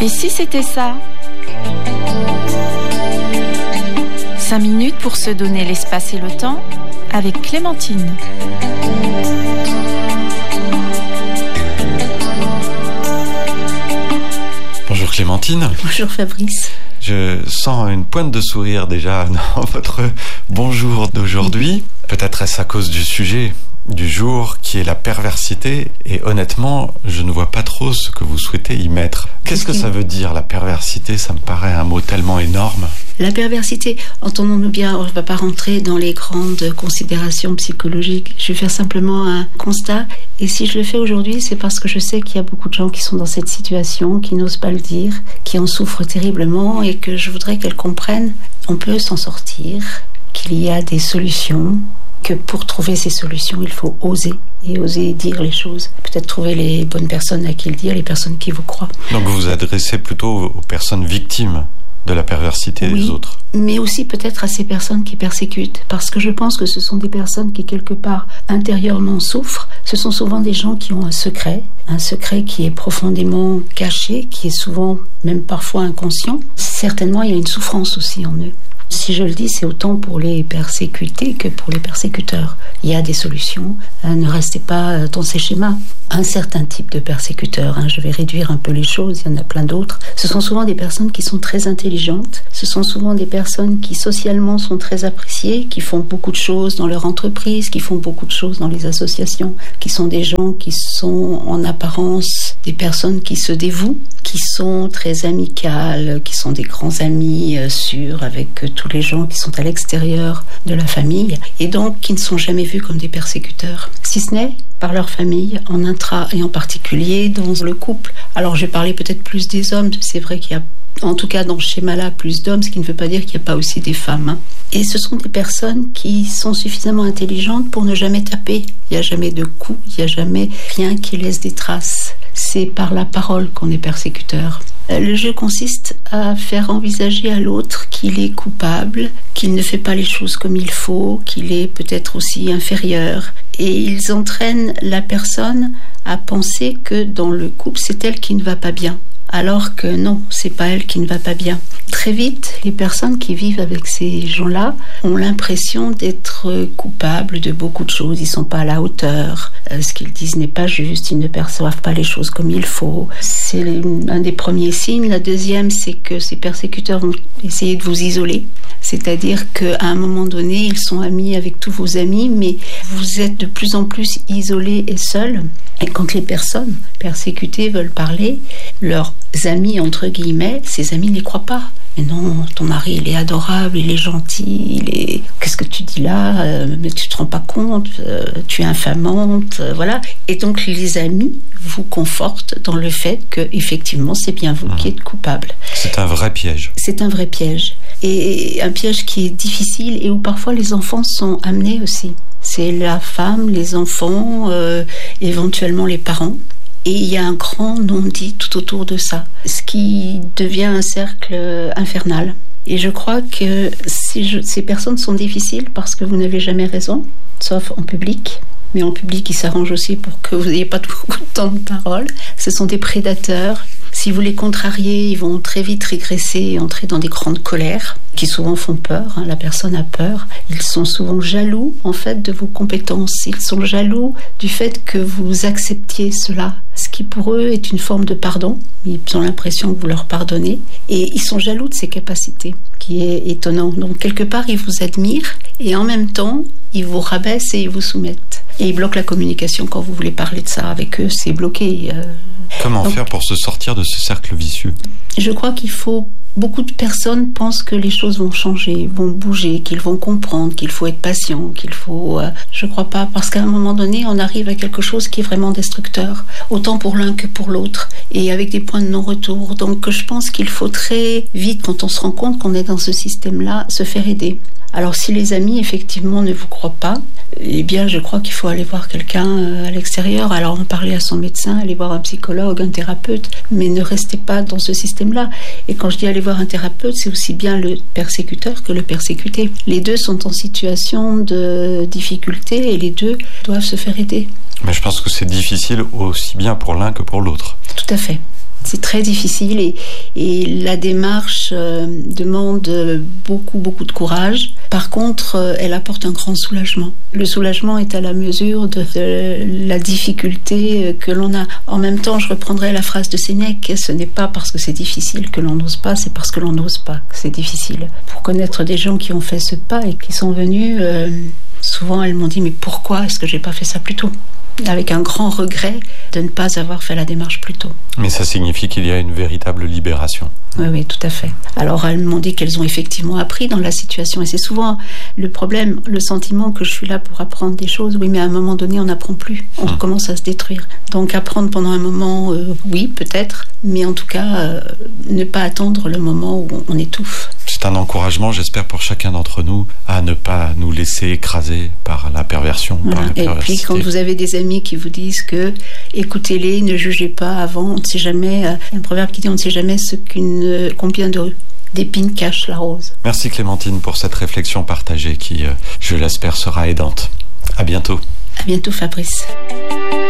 Et si c'était ça ? 5 minutes pour se donner l'espace et le temps avec Clémentine. Bonjour Clémentine. Bonjour Fabrice. Je sens une pointe de sourire déjà dans votre bonjour d'aujourd'hui. Peut-être est-ce à cause du sujet du jour qui est la perversité, et honnêtement, je ne vois pas trop ce que vous souhaitez y mettre. Qu'est-ce que ça veut dire la perversité ? Ça me paraît un mot tellement énorme. La perversité, entendons-nous bien, on ne va pas rentrer dans les grandes considérations psychologiques. Je vais faire simplement un constat, et si je le fais aujourd'hui, c'est parce que je sais qu'il y a beaucoup de gens qui sont dans cette situation, qui n'osent pas le dire, qui en souffrent terriblement, et que je voudrais qu'elles comprennent, on peut s'en sortir, qu'il y a des solutions, que pour trouver ces solutions, il faut oser, et oser dire les choses. Peut-être trouver les bonnes personnes à qui le dire, les personnes qui vous croient. Donc vous vous adressez plutôt aux personnes victimes de la perversité des autres. Mais aussi peut-être à ces personnes qui persécutent, parce que je pense que ce sont des personnes qui quelque part intérieurement souffrent. Ce sont souvent des gens qui ont un secret qui est profondément caché, qui est souvent, même parfois inconscient. Certainement, il y a une souffrance aussi en eux. Si je le dis, c'est autant pour les persécutés que pour les persécuteurs. Il y a des solutions. Ne restez pas dans ces schémas. Un certain type de persécuteurs, je vais réduire un peu les choses, il y en a plein d'autres. Ce sont souvent des personnes qui sont très intelligentes. Ce sont souvent des personnes qui socialement sont très appréciées, qui font beaucoup de choses dans leur entreprise, qui font beaucoup de choses dans les associations, qui sont des gens qui sont en apparence des personnes qui se dévouent, qui sont très amicales, qui sont des grands amis sûrs avec tous les gens qui sont à l'extérieur de la famille, et donc qui ne sont jamais vus comme des persécuteurs, si ce n'est par leur famille, en intra et en particulier dans le couple. Alors je vais parler peut-être plus des hommes, c'est vrai qu'il y a en tout cas dans ce schéma-là plus d'hommes, ce qui ne veut pas dire qu'il n'y a pas aussi des femmes. Et ce sont des personnes qui sont suffisamment intelligentes pour ne jamais taper. Il n'y a jamais de coups, il n'y a jamais rien qui laisse des traces. C'est par la parole qu'on est persécuteur. Le jeu consiste à faire envisager à l'autre qu'il est coupable, qu'il ne fait pas les choses comme il faut, qu'il est peut-être aussi inférieur. Et ils entraînent la personne à penser que dans le couple, c'est elle qui ne va pas bien. Alors que non, c'est pas elle qui ne va pas bien. Très vite, les personnes qui vivent avec ces gens-là ont l'impression d'être coupables de beaucoup de choses. Ils sont pas à la hauteur. Ce qu'ils disent n'est pas juste. Ils ne perçoivent pas les choses comme il faut. C'est un des premiers signes. La deuxième, c'est que ces persécuteurs vont essayer de vous isoler. C'est-à-dire qu'à un moment donné, ils sont amis avec tous vos amis, mais vous êtes de plus en plus isolés et seuls. Et quand les personnes persécutées veulent parler, leurs amis, entre guillemets, ces amis n'y croient pas. Mais non, ton mari, il est adorable, il est gentil, Qu'est-ce que tu dis là ? Mais tu te rends pas compte, tu es infamante, voilà. Et donc les amis vous confortent dans le fait que effectivement c'est bien vous qui êtes coupable. C'est un vrai piège. C'est un vrai piège. Et un piège qui est difficile et où parfois les enfants sont amenés aussi. C'est la femme, les enfants, éventuellement les parents. Et il y a un grand non-dit tout autour de ça, ce qui devient un cercle infernal. Et je crois que ces personnes sont difficiles parce que vous n'avez jamais raison, sauf en public. Mais en public, ils s'arrangent aussi pour que vous n'ayez pas beaucoup de temps de parole. Ce sont des prédateurs. Si vous les contrariez, ils vont très vite régresser et entrer dans des grandes colères qui souvent font peur. La personne a peur. Ils sont souvent jaloux, en fait, de vos compétences. Ils sont jaloux du fait que vous acceptiez cela. Ce qui, pour eux, est une forme de pardon. Ils ont l'impression que vous leur pardonnez. Et ils sont jaloux de ses capacités, qui est étonnant. Donc, quelque part, ils vous admirent et en même temps, ils vous rabaissent et ils vous soumettent. Et ils bloquent la communication quand vous voulez parler de ça avec eux. C'est bloqué. Comment faire pour se sortir de ce cercle vicieux ? Je crois qu'il faut... Beaucoup de personnes pensent que les choses vont changer, vont bouger, qu'ils vont comprendre, qu'il faut être patient, qu'il faut... Je crois pas, parce qu'à un moment donné, on arrive à quelque chose qui est vraiment destructeur, autant pour l'un que pour l'autre, et avec des points de non-retour. Donc je pense qu'il faut très vite, quand on se rend compte qu'on est dans ce système-là, se faire aider. Alors si les amis effectivement ne vous croient pas, eh bien je crois qu'il faut aller voir quelqu'un à l'extérieur, alors en parler à son médecin, aller voir un psychologue, un thérapeute, mais ne restez pas dans ce système-là. Et quand je dis aller voir un thérapeute, c'est aussi bien le persécuteur que le persécuté. Les deux sont en situation de difficulté et les deux doivent se faire aider. Mais je pense que c'est difficile aussi bien pour l'un que pour l'autre. Tout à fait. C'est très difficile et la démarche demande beaucoup de courage. Par contre, elle apporte un grand soulagement. Le soulagement est à la mesure de la difficulté que l'on a. En même temps, je reprendrai la phrase de Sénèque, ce n'est pas parce que c'est difficile que l'on n'ose pas, c'est parce que l'on n'ose pas que c'est difficile. Pour connaître des gens qui ont fait ce pas et qui sont venus, souvent elles m'ont dit « mais pourquoi est-ce que j'ai pas fait ça plus tôt ?» avec un grand regret de ne pas avoir fait la démarche plus tôt. Mais ça signifie qu'il y a une véritable libération. Oui, tout à fait. Alors elles m'ont dit qu'elles ont effectivement appris dans la situation, et c'est souvent le problème, le sentiment que je suis là pour apprendre des choses, oui, mais à un moment donné on n'apprend plus, on commence à se détruire. Donc apprendre pendant un moment, oui, peut-être, mais en tout cas ne pas attendre le moment où on étouffe. C'est un encouragement, j'espère, pour chacun d'entre nous à ne pas nous laisser écraser par la perversion, par la perversité. Et puis quand vous avez des amis qui vous disent que écoutez-les, ne jugez pas avant, on ne sait jamais, un proverbe qui dit on ne sait jamais combien d'épines cache la rose. Merci Clémentine pour cette réflexion partagée qui, je l'espère, sera aidante. À bientôt. À bientôt Fabrice.